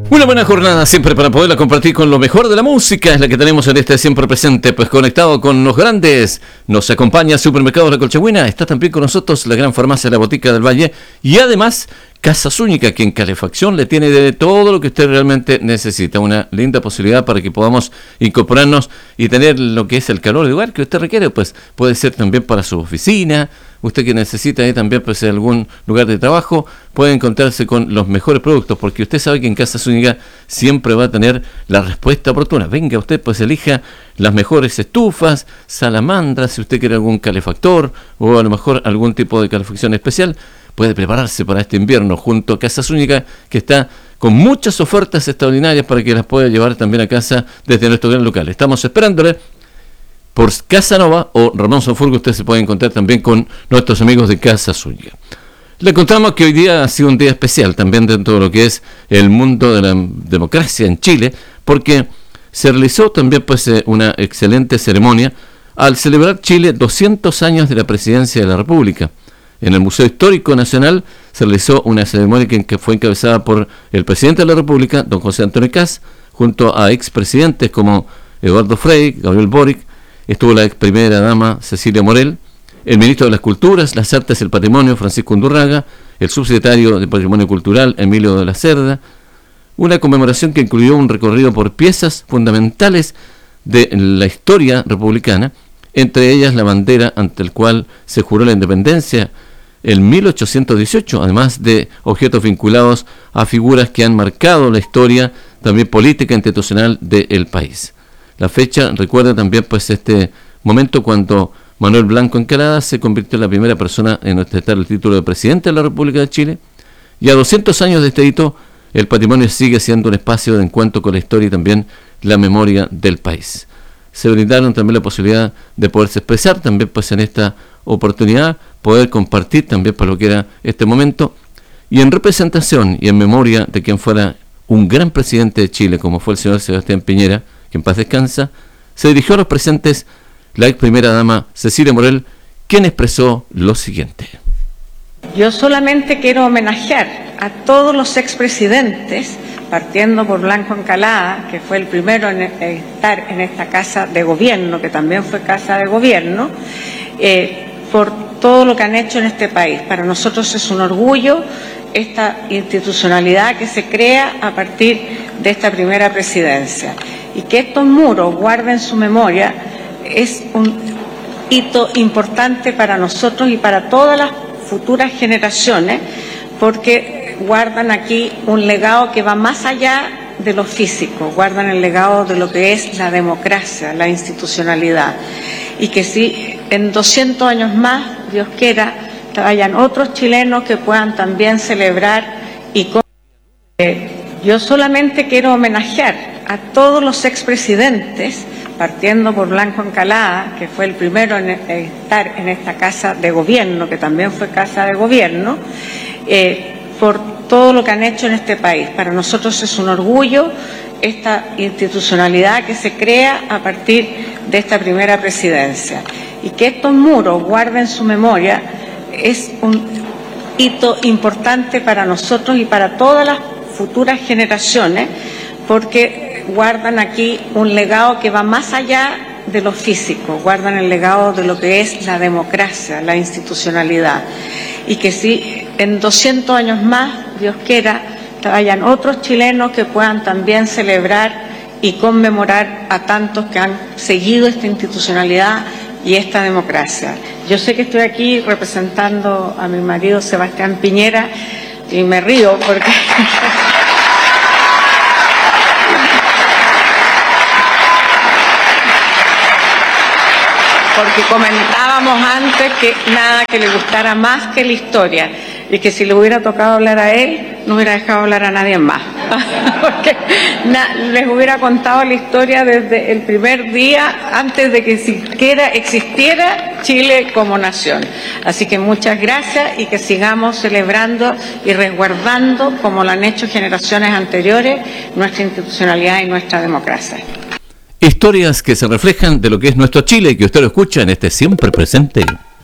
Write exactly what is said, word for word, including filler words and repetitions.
Una buena jornada siempre para poderla compartir con lo mejor de la música, es la que tenemos en este Siempre Presente, pues conectado con los grandes. Nos acompaña Supermercados La Colchagüina, está también con nosotros la gran farmacia La Botica del Valle y además Casa Zúñiga, que en calefacción le tiene de todo lo que usted realmente necesita. Una linda posibilidad para que podamos incorporarnos y tener lo que es el calor del lugar que usted requiere, pues puede ser también para su oficina. Usted que necesita ahí también pues algún lugar de trabajo, puede encontrarse con los mejores productos, porque usted sabe que en Casa Zúñiga siempre va a tener la respuesta oportuna. Venga usted, pues elija las mejores estufas, salamandras, si usted quiere algún calefactor o a lo mejor algún tipo de calefacción especial, puede prepararse para este invierno junto a Casa Zúñiga, que está con muchas ofertas extraordinarias para que las pueda llevar también a casa desde nuestro gran local. Estamos esperándole por Casanova o Ramón Sanfurgo. Usted se puede encontrar también con nuestros amigos de Casa Zúñiga. Le contamos que hoy día ha sido un día especial también dentro de lo que es el mundo de la democracia en Chile, porque se realizó también pues una excelente ceremonia al celebrar Chile doscientos años de la presidencia de la República. En el Museo Histórico Nacional se realizó una ceremonia que fue encabezada por el presidente de la República, don José Antonio Kast, junto a expresidentes como Eduardo Frei, Gabriel Boric. Estuvo la ex primera dama Cecilia Morel, el ministro de las Culturas, las Artes y el Patrimonio Francisco Undurraga, el subsecretario de Patrimonio Cultural Emilio de la Cerda. Una conmemoración que incluyó un recorrido por piezas fundamentales de la historia republicana, entre ellas la bandera ante el cual se juró la independencia en mil ochocientos dieciocho, además de objetos vinculados a figuras que han marcado la historia también política e institucional del país. La fecha recuerda también pues este momento cuando Manuel Blanco Encalada se convirtió en la primera persona en ostentar el título de presidente de la República de Chile, y a doscientos años de este hito, el patrimonio sigue siendo un espacio de encuentro con la historia y también la memoria del país. Se brindaron también la posibilidad de poderse expresar también pues en esta oportunidad, poder compartir también para lo que era este momento, y en representación y en memoria de quien fuera un gran presidente de Chile como fue el señor Sebastián Piñera, que en paz descansa, se dirigió a los presentes la ex primera dama Cecilia Morel, quien expresó lo siguiente. Yo solamente quiero homenajear a todos los expresidentes, partiendo por Blanco Encalada, que fue el primero en estar en esta casa de gobierno, que también fue casa de gobierno, eh, por todo lo que han hecho en este país. Para nosotros es un orgullo esta institucionalidad que se crea a partir de esta primera presidencia. Y que estos muros guarden su memoria es un hito importante para nosotros y para todas las futuras generaciones, porque guardan aquí un legado que va más allá de lo físico, guardan el legado de lo que es la democracia, la institucionalidad. Y que si en doscientos años más, Dios quiera, vayan otros chilenos que puedan también celebrar y con... Eh, yo solamente quiero homenajear a todos los expresidentes, partiendo por Blanco Encalada, que fue el primero en estar en esta casa de gobierno, que también fue casa de gobierno, eh, por todo lo que han hecho en este país. Para nosotros es un orgullo esta institucionalidad que se crea a partir de esta primera presidencia. Y que estos muros guarden su memoria es un hito importante para nosotros y para todas las futuras generaciones, porque guardan aquí un legado que va más allá de lo físico, guardan el legado de lo que es la democracia, la institucionalidad. Y que si en doscientos años más, Dios quiera, vayan otros chilenos que puedan también celebrar y conmemorar a tantos que han seguido esta institucionalidad y esta democracia. Yo sé que estoy aquí representando a mi marido Sebastián Piñera y me río porque... porque comentábamos antes que nada que le gustara más que la historia, y que si le hubiera tocado hablar a él, no hubiera dejado hablar a nadie más, porque na, les hubiera contado la historia desde el primer día, antes de que siquiera existiera Chile como nación. Así que muchas gracias y que sigamos celebrando y resguardando, como lo han hecho generaciones anteriores, nuestra institucionalidad y nuestra democracia. Historias que se reflejan de lo que es nuestro Chile y que usted lo escucha en este Siempre Presente.